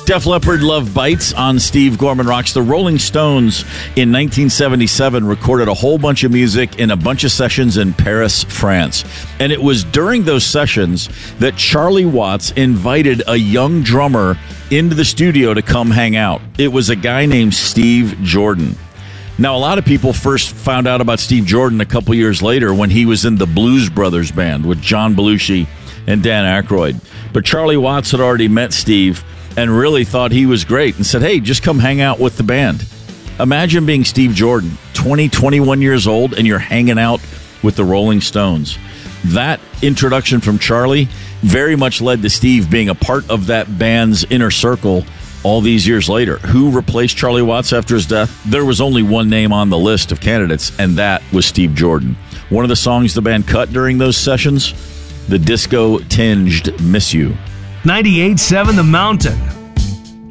Def Leppard Love Bites on Steve Gorman Rocks. The Rolling Stones in 1977 recorded a whole bunch of music in a bunch of sessions in Paris, France. And it was during those sessions that Charlie Watts invited a young drummer into the studio to come hang out. It was a guy named Steve Jordan. Now, a lot of people first found out about Steve Jordan a couple years later when he was in the Blues Brothers band with John Belushi and Dan Aykroyd. But Charlie Watts had already met Steve and really thought he was great and said, hey, just come hang out with the band. Imagine being Steve Jordan, 21 years old, and you're hanging out with the Rolling Stones. That introduction from Charlie very much led to Steve being a part of that band's inner circle all these years later. Who replaced Charlie Watts after his death? There was only one name on the list of candidates, and that was Steve Jordan. One of the songs the band cut during those sessions, the disco-tinged Miss You. 98.7 The Mountain.